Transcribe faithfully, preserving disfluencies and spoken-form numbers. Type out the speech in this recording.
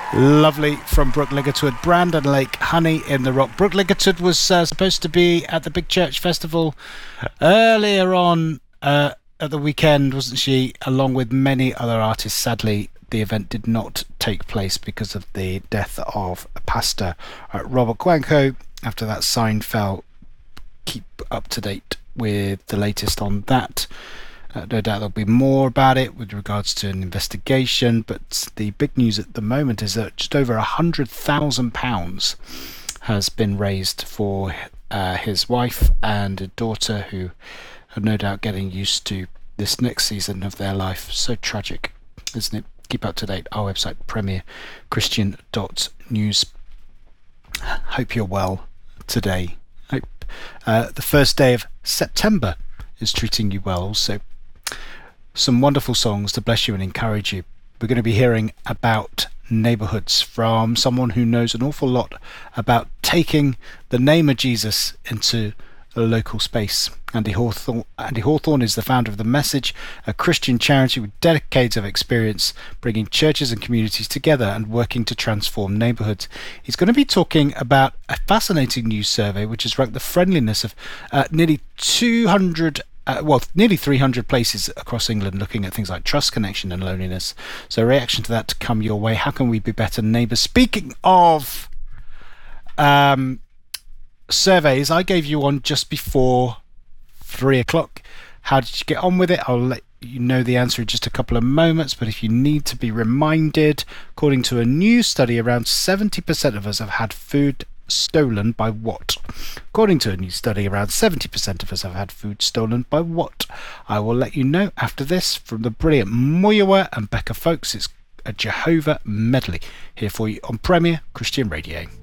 Lovely from Brooke Ligertwood, Brandon Lake, Honey in the Rock. Brooke Ligertwood was uh, supposed to be at the Big Church Festival earlier on uh, at the weekend, wasn't she? Along with many other artists. Sadly, the event did not take place because of the death of Pastor uh, Robert Kwanko. After that sign fell, keep up to date with the latest on that. Uh, no doubt there'll be more about it with regards to an investigation, but the big news at the moment is that just over a hundred thousand pounds has been raised for uh, his wife and daughter, who are no doubt getting used to this next season of their life. So tragic, isn't it? Keep up to date. Our website, premier christian dot news. Hope you're well today. Hope uh, the first day of September is treating you well also. Some wonderful songs to bless you and encourage you. We're going to be hearing about neighbourhoods from someone who knows an awful lot about taking the name of Jesus into a local space. Andy Hawthorne, Andy Hawthorne is the founder of The Message, a Christian charity with decades of experience bringing churches and communities together and working to transform neighbourhoods. He's going to be talking about a fascinating new survey which has ranked the friendliness of uh, nearly two hundred Uh, well, nearly three hundred places across England, looking at things like trust, connection and loneliness. So a reaction to that to come your way. How can we be better neighbours? Speaking of um, surveys, I gave you one just before three o'clock. How did you get on with it? I'll let you know the answer in just a couple of moments, but if you need to be reminded, according to a new study, around seventy percent of us have had food stolen by what? According to a new study, around seventy percent of us have had food stolen by what? I will let you know after this from the brilliant Muyiwa and Becca Folks. It's a Jehovah medley here for you on Premier Christian Radio.